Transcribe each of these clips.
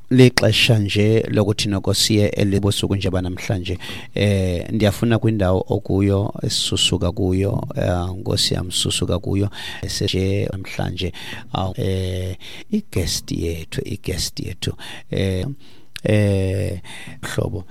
lexesha nje lokuthi nokosiye elibusuku nje banamhlanje ndiyafuna kwindawo okuyo esisusuka kuyo Nkosi yami susuka kuyo nje namhlanje i-guest yethu hlobo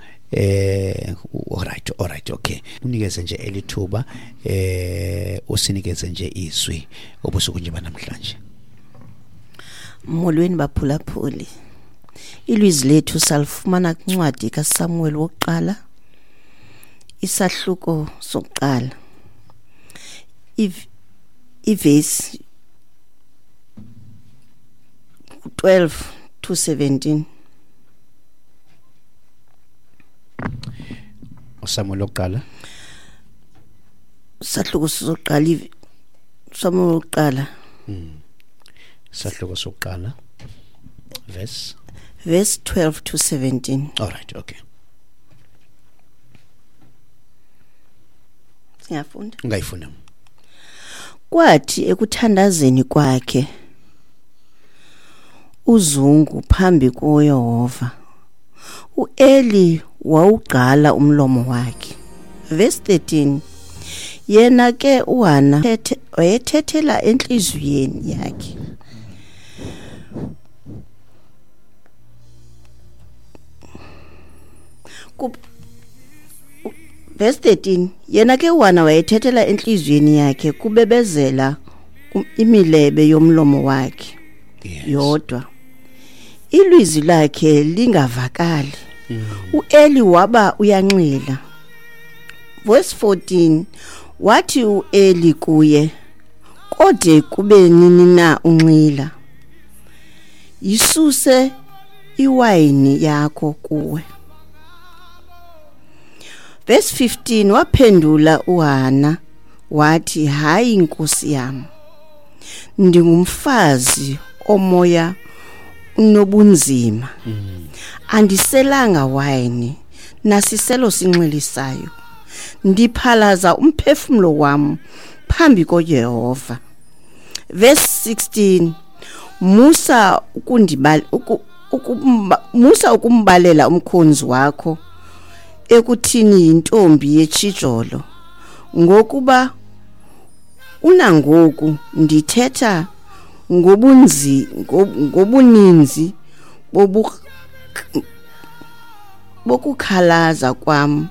alright okay unikeze nje elithuba usinikeze nje izwi obusuku nje banamhlanje. Molweni baphulaphuli, ilizwi lethu salifumana kwincwadi kaSamuel wokuqala isahluko sokuqala ivesi 12 to 17. Samuel wokuqala sahluko sokuqala Samuel wokuqala sahluko sokuqala verse 12 to 17. Alright, okay. Siyafunda? Ngayifuna. Kwathi ekuthandazeni kwakhe uzungu phambi kuYehova uEli wawugqala umlomo wakhe. Verse 13. Yena ke uHana wayethethela enhliziyweni yakhe. Verse 13. Yena ke uHana wayethethela enhliziyweni yakhe kubebezela imilebe yomlomo wakhe. Yes. Yodwa ilizwi lakhe lingavakali. uEli waba uyanxila. Verse 14. Wathi uEli kuye, kode kube nini na unxila? Yisuse iwayini yakho kuwe. Verse 15. Waphendula uHana wathi, hayi Nkosi yami, ndingumfazi omoya unobunzima. Andiselanga wayini nasiselo sinxilisayo. Ndiphalaza umphefumlo wami phambi koYehova. Verse 16. Musa ukumbalela umkhonzi wakho ekuthini yintombi yetshijolo, ngokuba unangoku ndithetha ngobuninzi bokukhalaza kwam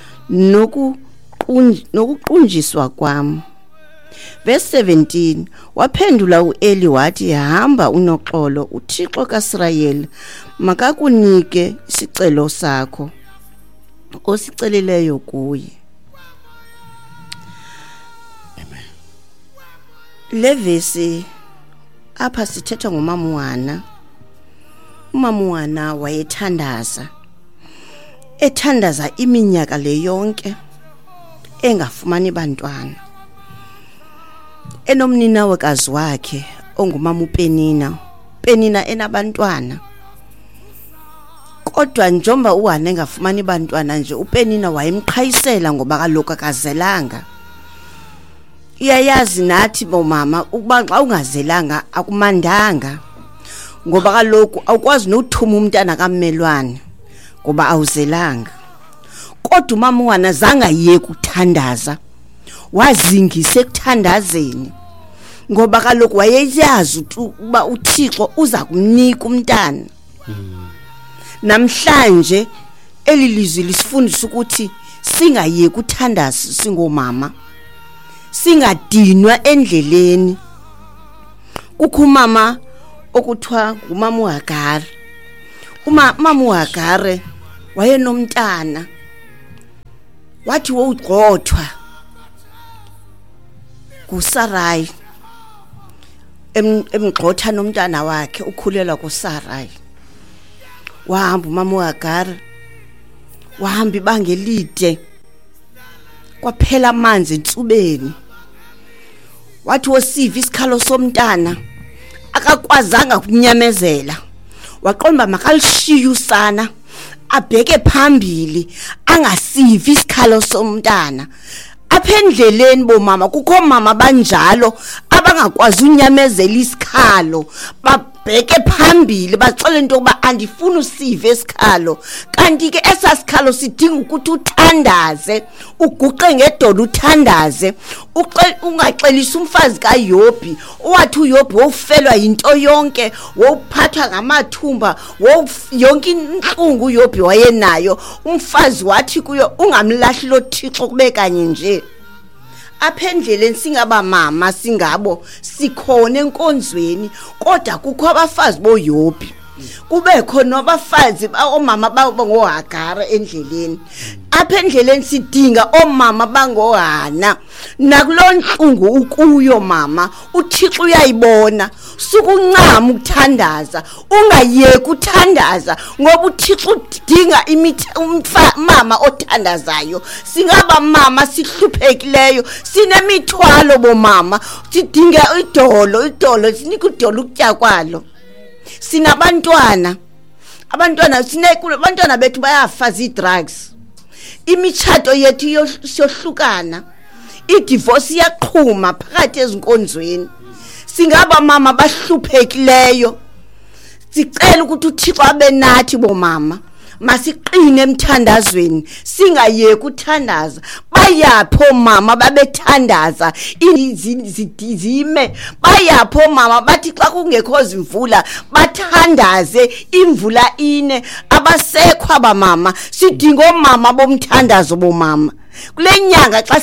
nokuqunjiswa kwam. Verse 17. Waphendula uEli wathi, hamba unoxolo, uThixo kaIsrayeli makakunike isicelo sakho osiceleleyo kuye. Amen. Levesi apha sithetha ngomama uHana. Umama uHana ethandaza iminyaka le yonke engafumani bantwana, enomninawekazi wakhe ongumama uPenina enabantwana. Kodwa njengoba uHana engafumani bantwana nje, uPenina wayemqhayisela ngoba kaloku akazelanga. Iyayazi nathi bomama ukuba xa ungazelanga akumandanga, ngoba kaloku awukwazi nokuthuma umntana kaMmelwane ngoba awuzelanga. Kodwa umama uHana zange ayeke ukuthandaza, wazingisa ekuthandazeni, ngoba kaloku wayeyazi ukuba uThixo uza kumnika umntana. Namhlanje eli lizwi lisifundisa ukuthi singayeki ukuthandaza singomama, singadinwa endleleni. Kukho umama okuthiwa ngumama uHagari. Umama uHagari wayenomntana, wathi wogxothwa nguSarai, emgxotha nomntana wakhe ukhulelwa kuSarai. Wahamba umama uHagari, wahamba ibanga elide, kwaphela amanzi entsubeni. Wathi wosiva isikhalo somntana akakwazanga ukunyamezela, waqonda makalishiye usana abheke phambili angasivi isikhalo somntana. Apha endleleni bomama kukho mama banjalo abangakwazi unyamezela isikhalo, babheke phambili baxela into yokuba andifuni usive esikhalo kanti ke esasikhalo sidinga ukuthi uthandaze uguqe ngedolo uthandaze ungaxelisa umfazi kaYobi owathi uYobi wofelwa into yonke wophathwa ngamathumba yonke inhlungu uYobi wayenayo umfazi wathi kuyo ungamlahli lo Thixo kube kanye nje aphendleleni singaba mama singabo sikhona enkonzweni kodwa kukho abafazi boYobi kube khona abafazi omama bangoHagara endleleni aphendleleni sidinga omama bangoHana nakulonhlungu ukuyo mama uThixo uyayibona sukuncama ukuthandaza ungayeki uthandaza ngoba uThixo udinga mama othandazayo singaba mama sihluphekileyo sinemithwalo bomama sidinga idolo sinika idolo ukutya kwalo sinabantwana abantwana bethu bayafaza drugs imichato yethu yohlukana idivorce yaqhuma phakathi ezinkonzweni singaba mama bahluphekileyo sicela ukuthi uThixo abe nathi bomama masiqine emthandazweni singayeki uthandaza bayapho mama babethandaza izidizime bayapho mama bathi xa kungekho zimvula bathandaze imvula ine abasekho abamama sidinga omama bomthandazo bomama kulenyanga xa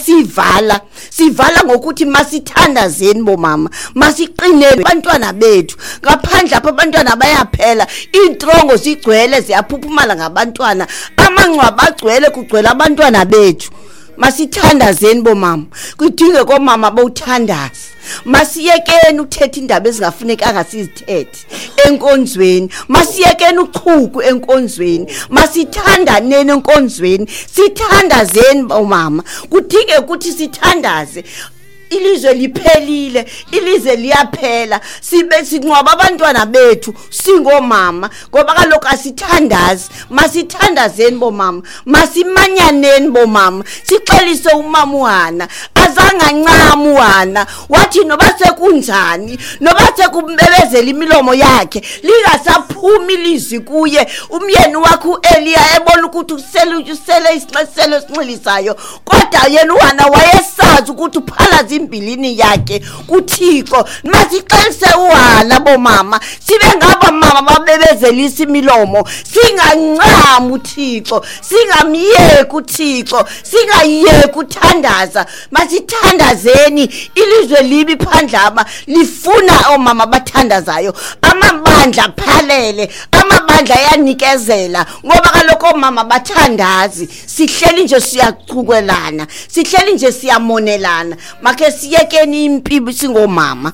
sivala ngokuthi masithandazeni bomama masiqine abantwana bethu ngaphandle apha abantwana bayaphela introngo zigcwele ziyaphuphumala ngabantwana amangcwaba agcwele kugcwele abantwana bethu masithandazeni bomama kudinge komama bowuthandaza masiyekeni uthethe indaba ezingafunekanga sizithethe enkonzweni masiyekeni uchuku enkonzweni masithandaneni enkonzweni sithandazeni bomama kudinge ukuthi sithandaze ilizwe liphelile ilizwe liyaphela sibe sinqwaba abantwana bethu singomama ngoba kaloku asithandazi masithandazeni bomama masimanyaneni bomama sixelise umama uHana azange ncama uHana wathi noba sekunjani noba sekumbebezela imilomo yakhe lingasaphumi ilizwi kuye umyeni wakhe uEliya ebona ukuthi usele isixeselo esinxilisayo kodwa yena uHana wayesazi ukuthi uphala imbilini yakhe kuThixo masixelise uHana bomama sibe ngaba mama babebezelisa imilomo singancama uThixo singamyeki uThixo singayeki uthandaza masithandazeni ilizwe libi phandlaba lifuna omama bathandazayo amabandla phalele amabandla yanikezela ngoba kaloko omama bathandazi sihleli nje siyachukwelana sihleli nje siyamonelana make siyekeni impi singomama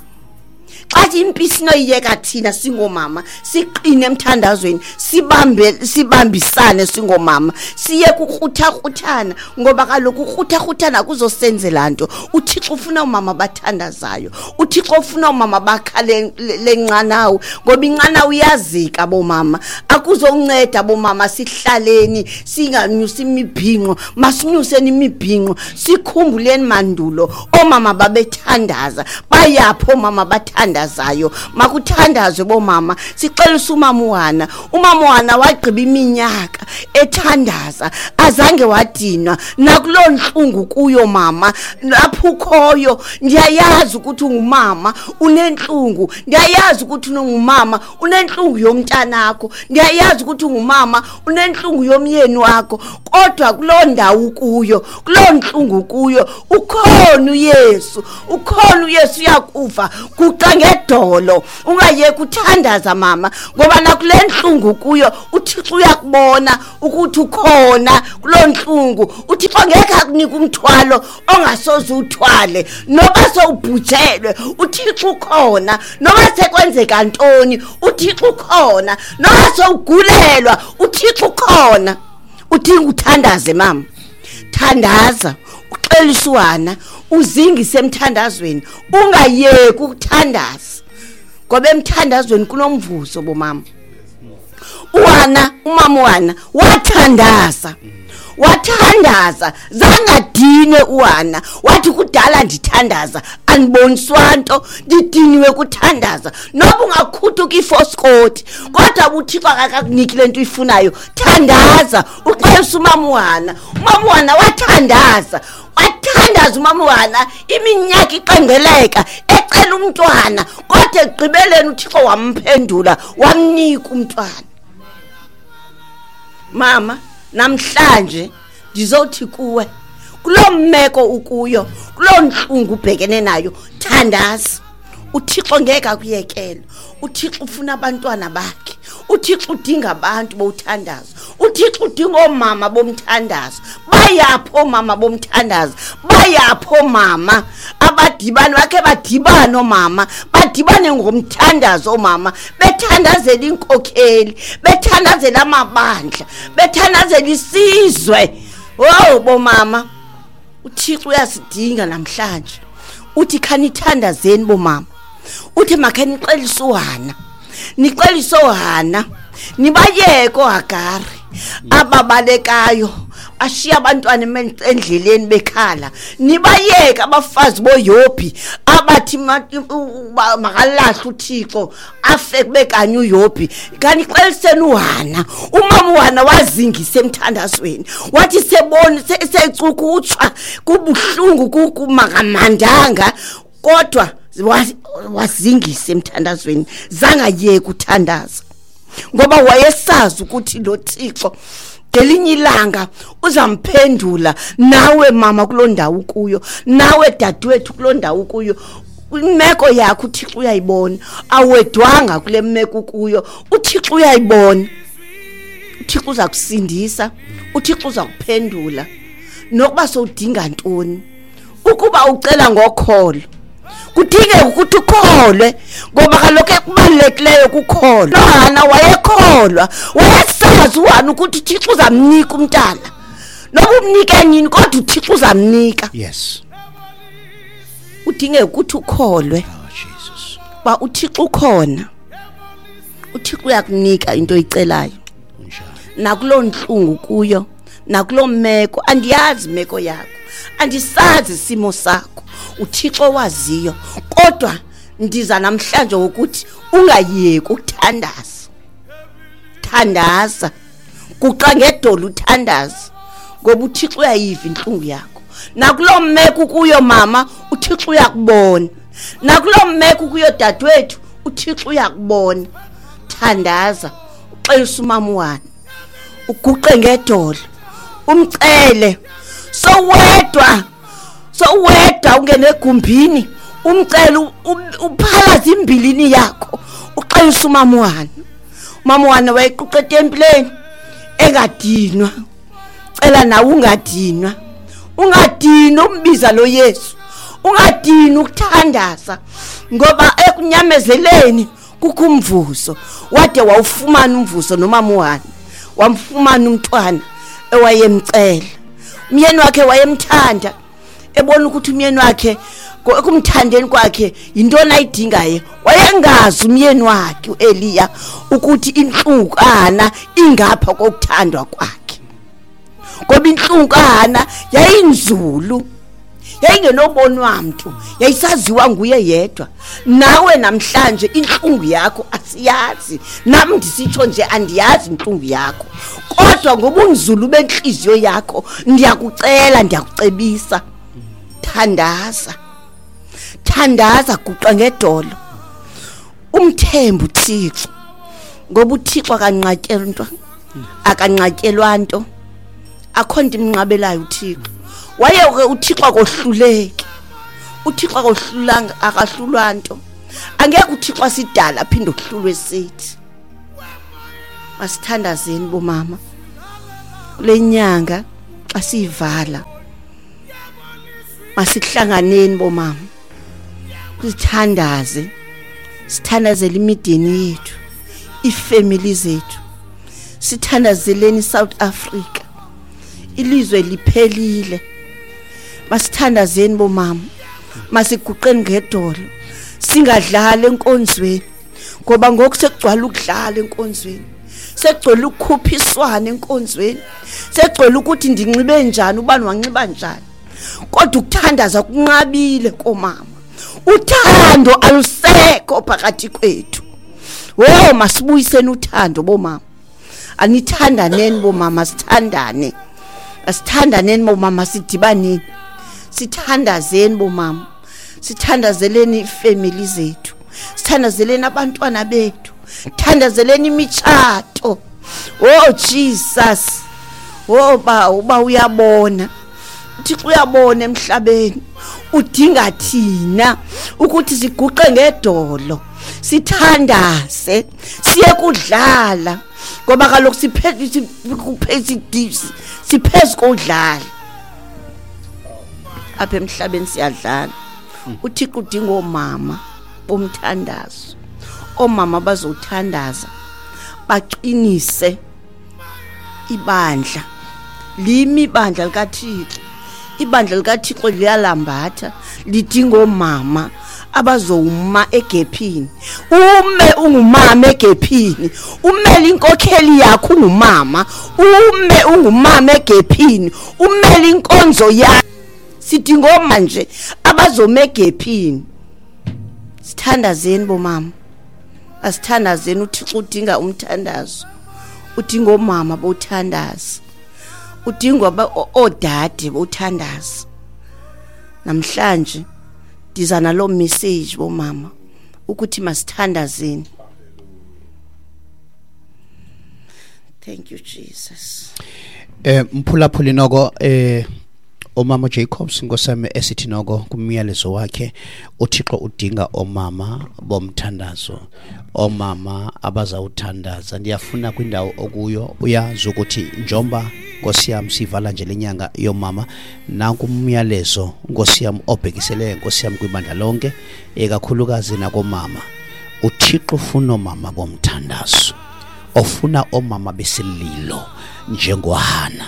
xa impi sinoyeka thina singomama siqine emthandazweni sibambisane singomama siyeke ukhruthakhruthana ngoba kaloku ukhruthakhruthana kuzosenzela nto uThixo ufuna umama bathandazayo uThixo ufuna umama bakhale lencanawu ngoba incanawu iyazika bomama akuzonceda bomama sihlaleni singanyusa imibhinqo masinyuseni imibhinqo sikhumbuleni mandulo omama babethandaza bayapho mama bathandaza makuthandazwe bomama sixelisa umama uHana wagqiba iminyaka ethandaza azange wadinwa nakulonhlungu kuyo mama lapho ukhoyo ndiyayazi ukuthi ungumama unenhlungu ndiyayazi ukuthi ungumama unenhlungu yomntanakho ndiyayazi ukuthi ungumama unenhlungu yomyeni wakho kodwa kulondawo kuyo kulonhlungu kuyo ukhona uYesu uyakufa kuqange edolo ungayeki uthandaza mama ngoba nakulenhlungu kuyo uThixo uyakubona ukuthi ukhona kulonhlungu uThixo ngeke akunika umthwalo ongasoze uthwale noba sowubhujelwe uThixo ukhona noba sekwenzeka ntoni uThixo ukhona noba sowugulelwa uThixo ukhona udinga uthandaze mama thandaza uxelisa uHana uzingise emthandazweni ungayeki ukuthandaza ngoba emthandazweni kunomvuzo bomama umama uHana wathandaza wathandaza zangadine uHana wathi kudala ndithandaza andiboniswa nto ndidiniwe kuthandaza noba ungakhuthuka iFoskoti kodwa uThixo akakuniki lento uyifunayo thandaza uxolisa umama uHana wathandaza umama uHana iminyaka iqengeleka ecela umntwana kodwa egqibeleni uThixo wamphendula wamnika umntwana. Mama namhlanje ndizothi kuwe kulommeko ukuyo kulonhlungu ubhekene nayo thandaza uThixo ngeke akuyekela. uThixo ufuna abantwana bakhe. uThixo udinga abantu bothandaza. uThixo udinga omama bomthandaza. Bayapho mama bomthandaza. Bayapho mama abadibana bakhe badibana omama badibane ngomthandazo omama bethandazela inkokheli bethandazela amabandla bethandazela isizwe. Bomama uThixo uyasidinga namhlanje. Uthi khanithandazeni bomama. Uthi makhanixelisa uHana. Nixelisa uHana nibayeke uHagari ababalekayo ashiya abantwana endleleni bekhala. Nibayeke abafazi boYobhi abathi makalahle uThixo afe kubekanye uYobhi. Kanixeliseni uHana. Umama uHana wazingisa emthandazweni wathi sebona secukutshwa kubuhlungu kumakamandanga kodwa wazingisa emthandazweni zangayeka uthandaza ngoba wayesazi ukuthi lo Thixo ngelinye ilanga uzamphendula. Nawe mama kulondawo kuyo nawe dadewethu kulondawo kuyo imeko yakho uThixo uyayibona. Awedwanga kule meko kuyo uThixo uyayibona. uThixo uzakusindisa. uThixo uzakuphendula nokuba sowudinga ntoni. Ukuba ucela ngokholo kudingeka ukuthi ukholwe ngoba kaloku ekubalulekileyo kukholwa. uHana wayekholwa wayesazi uHana ukuthi uThixo uzamnika umntana noba umnike nini kodwa uThixo uzamnika. Yes. Udingeka ukuthi ukholwe. Jesus. Ba uThixo ukhona. uThixo uyakunika into oyicelayo. Nakulo nhlungu kuyo nakulomeko andiyazi imeko yakho andisazi isimo sakho uThixo waziyo kodwa ndiza namhlanje ukuthi ungayeki ukuthandaza. Thandaza kuqa ngedolo uthandaza ngoba uThixo uyayiva inhlungu yakho. Nakulomeko kuyo mama uThixo uyakubona. Nakulomeko kuyo dadewethu uThixo uyakubona. Thandaza uxolisa umama uHana uguqe ngedolo umcele sowedwa ungene egumbini umcela uphalaza imbilini yakho uxolisa umama uHana. Umama uHana wayequqa etempileni engadinwa. Cela nawe ungadinwa. Ungadinwa umbiza lo Yesu. Ungadinwa ukuthandaza ngoba ekunyamezeleni kukumvuso. Wade wawufumana umvuso nomama uHana. Wamfumana umntwana ewayemcela. Umyeni wakhe wayemthanda ebona ukuthi umyeni wakhe kumthandeni kwakhe yintona ayidingayo. Wayengazi umyeni wakhe uEliya ukuthi inhlungu kaHana ingapha kokuthandwa kwakhe. Ngoba inhlungu kaHana yayinzulu yayingenobonwa muntu yayisaziwa nguye yedwa. Nawe namhlanje inhlungu yakho asiyazi. Nami ndisitsho nje andiyazi inhlungu yakho kodwa ngoba unzulu benhliziyo yakho ndiyakucela ndiyakucebisa thandaza guqa ngedolo umthembu uThixo ngoba uThixo akanqatyelwa nto akhonto imnqabelayo uThixo. Wayeke uThixo akohluleki. uThixo akohlulanga akahlulwa nto. Angeke uThixo asidala aphinde ukuhlulwe sithi. Masithandazeni bomama kule nyanga asiyivala. Masihlanganeni bomama sithandazele imideni yethu ifamily zethu. Sithandazeleni South Africa ilizwe liphelile. Masithandazeni bomama masiguqeni ngedolo singadlala enkonzweni ngoba ngoku sekugcwala ukudlala enkonzweni. sekugcwele ukukhuphiswana enkonzweni, sekugcwele ukuthi ndinxibe njani, ubani wanxiba njani. Kodwa ukuthandaza kunqabile komama, uthando alusekho phakathi kwethu. Masibuyiseni uthando bomama, anithandaneni bomama, sithandane, asithandaneni bomama, sidibaneni, sithandazeni bomama, sithandazeleni ifamily zethu, sithandazeleni abantwana bethu, sithandazeleni imitshato. Jesus, uba uyabona, uThixo uyabona emhlabeni, udinga thina ukuthi siguqe ngedolo, sithandaze, siye kudlala, ngoba kaloku siphezulu kodlala apha emhlabeni, siyadlala. uThixo udinga omama bomthandazo, omama bazothandaza, baqinise ibandla, limi ibandla likaThixo. Ibandla likaThixo liyalambatha, lidinga omama abazowuma egephini. Ume ungumama egephini, umele inkokheli yakho ungumama, ume ungumama egephini, umele inkonzo yakho. Sidinga manje abazoma egephini. Sithandazeni bomama, asithandazeni. uThixo udinga umthandazo, udinga omama bothandaza, udinga odade bothandaza. Namhlanje ndiza nalo message bomama ukuthi masithandazeni. Thank you Jesus. Mphulaphuli noko omama Jacobs ngosame esithi noko kumyalezo wakhe, uThixo udinga omama bomthandazo, omama abazawuthandaza. Ndiyafuna kwindawo okuyo uyazi ukuthi njomba Nkosi yami sivala nje lenyanga yomama, nanku umyalezo Nkosi yami obhekisele Nkosi yami kwibandla lonke, ekakhulukazi nakomama. uThixo ufuna omama bomthandazo, ofuna omama besililo njengoHana,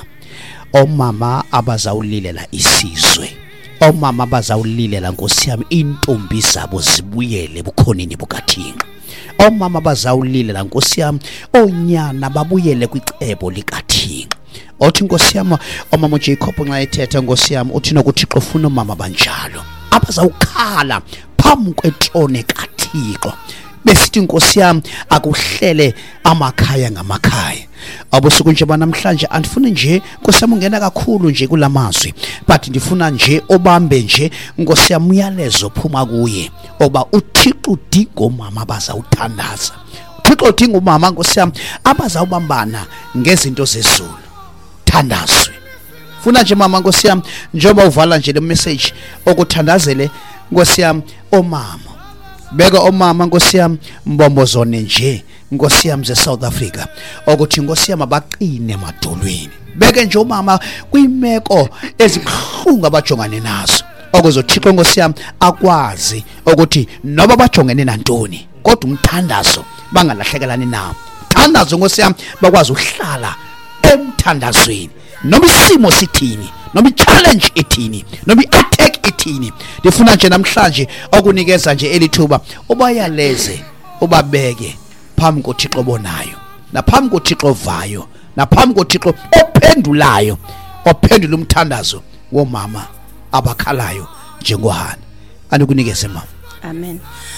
omama abazawulilela isizwe, omama abazawulilela Nkosi yami intombi zabo zibuyele bukhonini bukaThixo, omama abazawulilela Nkosi yami onyana babuyele kwicebo likaThixo. Othi Nkosi yami omama Jacob nxa ethetha Nkosi yami uthi nokuThixo ufuna omama banjalo abazawukhala phambi kwetrone kaThixo besithi Nkosi yami akuhlele amakhaya ngamakhaya. Abusuku nje banamhlanje andifuni nje Nkosi yami ungena kakhulu nje kulamazwi, but ndifuna nje obambe nje Nkosi yami umyalezo phuma kuye oba uThixo udinga omama abazawuthandaza, uThixo udinga umama Nkosi yami abazawubambana ngezinto zezulu. Thandazwe funa nje mama Nkosi yami njengoba uvala nje le message okuthandazele Nkosi yami omama, beka omama Nkosi yami mbombozone nje Nkosi yami ze South Africa ukuthi Nkosi yami abaqine emadolweni, beke nje omama kwimeko ezibhlungu abajongane nazo, okuzoThixo Nkosi yami akwazi ukuthi noba bajongene nantoni kodwa umthandazo bangalahlekelani nawo. Thandazo Nkosi yami bakwazi uhlala emthandazweni noma isimo sithini, noma i-challenge ethini, noma i-attack ethini. Ndifuna nje namhlanje okunikeza nje elithuba ubayaleze, ubabeke phambi koThixo obonayo, naphambi koThixo ovayo, naphambi koThixo ophendulayo, ophendula umthandazo womama abakhalayo njengoHana. Andikunikeze mama. Amen.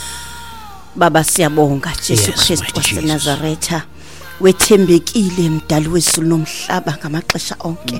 Baba siyabonga Jesu Kristu waseNazaretha, wethembekile mdali wezulu nomhlaba ngamaxesha onke.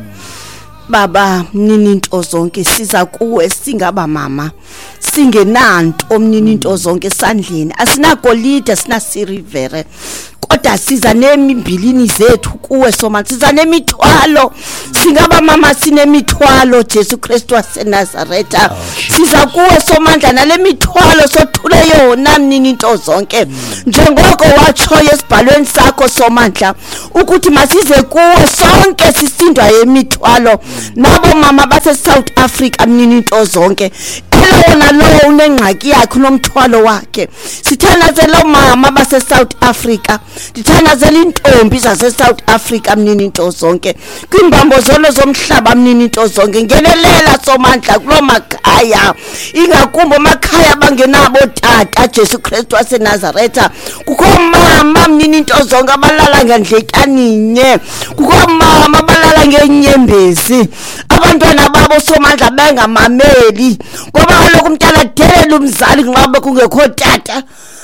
Baba mnini into zonke siza kuwe singaba mama, singenanto mnini into zonke esandleni, asinagolide asinasirivere, kodwa siza nemimbilini zethu kuwe soma, siza nemithwalo, singaba mama sinemithwalo Jesu Kristu waseNazaretha. Siza kuwe somandla nale mithwalo sothule yona mnini into zonke, njengoko watsho esibhalweni sakho somandla ukuthi masize kuwe sonke sisindwa yemithwalo. Nabo mama base South Africa mnini into zonke, elona lo unengxaki yakhe nomthwalo wakhe, sithandazela mama base South Africa, ndithandazela intombi zase South Africa mnini into zonke, kwimbambozolo zomhlaba mnini into zonke. Ngenelela somandla kulo makhaya, ingakumbi makhaya bangenabo tata Jesu Kristu waseNazaretha, kukho mama mnini into zonke abalala ngendlekaninye kukomama abalala ngenyembezi abantwana babo somandla bengamameli ngoba kaloku umntana delela umzali ngabe kungekho tata.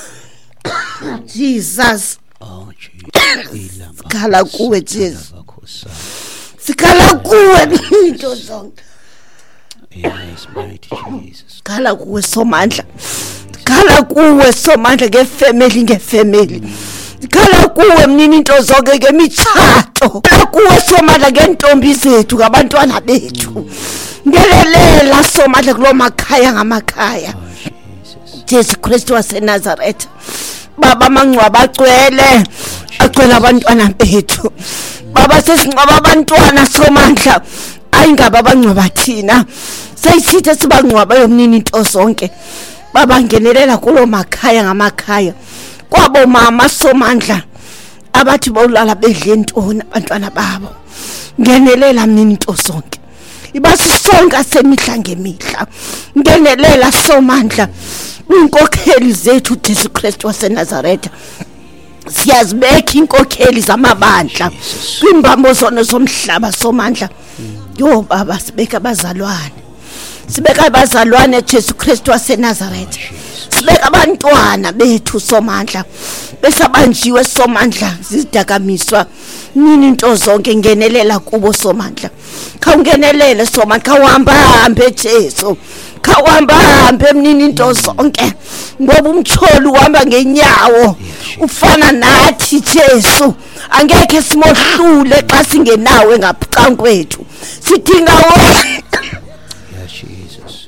Jesus, sikhala kuwe Jesu, sikhala kuwe into zonke. Yes, mighty Jesus. Sikhala kuwe somandla, sikhala kuwe somandla ngefamily. Sikhala kuwe mnini into zonke ngemitshato. Sikhala kuwe somandla ngentombi zethu ngabantwana bethu. Ngelelela somandla kulo makhaya ngamakhaya. Jesu Kristu waseNazaretha. Baba mangcwaba agcwele abantwana bethu. Baba sesingcwaba abantwana somandla ayingaba abangcwaba thina. Sayisithe sibangcwaba yomnini into zonke. Baba ngenelela kulo makhaya ngamakhaya. Kwabo mama somandla abathi bawulala bedle ntoni abantwana babo. Ngenelela mnini into zonke. Ibasisonke semihla ngemihla. Ngenelela somandla inkokheli zethu Jesu Kristu waseNazaretha. Siyazibeka inkokheli zamabandla kwimbambo zona zomhlaba somandla. Yo baba sibeka abazalwane. Sibeka abazalwane Jesu Kristu waseNazaretha. Sibeka abantwana bethu somandla besabanjiwe somandla zidakamiswa nini into zonke ngenelela kubo somandla. Khawungenelele somandla khawuhambe Jesu. Khawuhambe mnini into zonke ngoba umtholi uhamba ngenyawo ufana nathi Jesu. Angeke simohlule xa singenawe ngaphansi kwethu. Sidinga wena Jesus.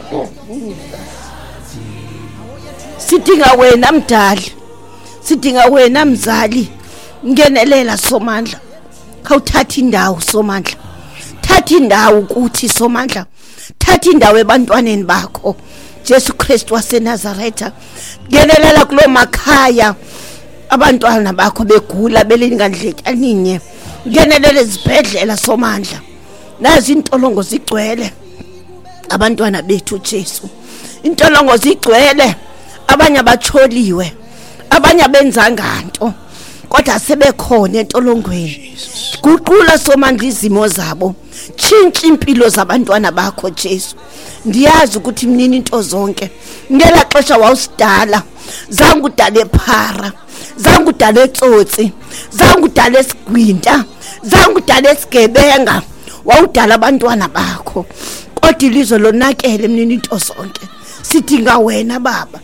Sidinga wena mdali. Sidinga wena mzali. Ngenelela somandla. Khawuthatha indawo somandla. Thatha indawo ukuthi somandla. Thatha indawo ebantwaneni bakho Jesu Kristu waseNazaretha. Ngenelela kulo makhaya abantwana bakho begula belingandlekaninye. Ngenelela izibhedlela somandla. Nazi intolongo zigcwele abantwana bethu Jesu. Intolongo zigcwele abanye abacholiwe abanye benza nganto kodwa sebekhona entolongweni. Guqula somandla izimo zabo. Tshintsha impilo zabantwana bakho Jesu. Ndiyazi ukuthi mnini into zonke ngela xesha wawusidala zangu udale phara, zangu udale tsotsi, zangu udale sigwinta, zangu udale sigebenga, wawudala abantwana bakho. Kodwa ilizwe lonakele mnini into zonke. Sidinga wena baba.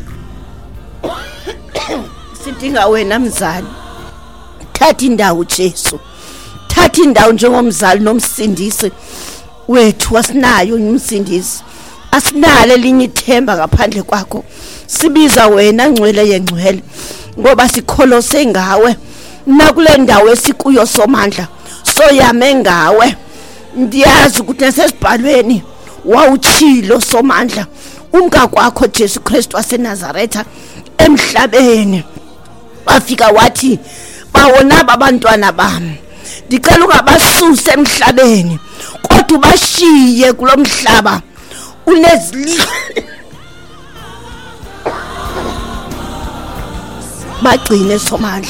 Sidinga wena mzali. Thatha indawo Jesu. Thatha indawo njengomzali nomsindisi wethu wasinayo umsindisi. Asinale linye ithemba ngaphandle kwakho. Sibiza wena ngcwele yengcwele ngoba sikholose ngawe. Nakule ndawo esikuyo somandla soyame ngawe. Ndiyazi ukuthi nasesibhalweni wawuchilo somandla umka kwakho Jesu Kristu waseNazaretha emhlabeni. Wafika wathi bawona abantwana bami ndicela ungabasuse emhlabeni kodwa ubashiye kulomhlaba unezililo bagcine somandla.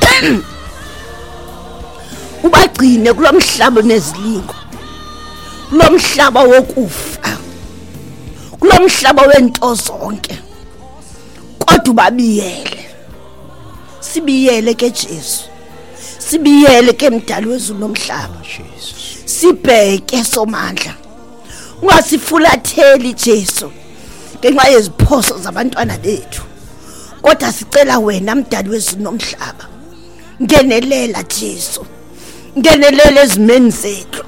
Ubagcine kulomhlaba nezilingo, kulomhlaba wokufa, kulomhlaba wento zonke kodwa ubabiyele. Sibiyele ke Jesu. Sibiyele ke mdali wezulu nomhlaba. Sibheke somandla. Ungasifulatheli Jesu ngenxa yeziphoso zabantwana bethu. Kodwa sicela wena mdali wezulu nomhlaba. Ngenelela Jesu. Ngenelela ezimeni zethu.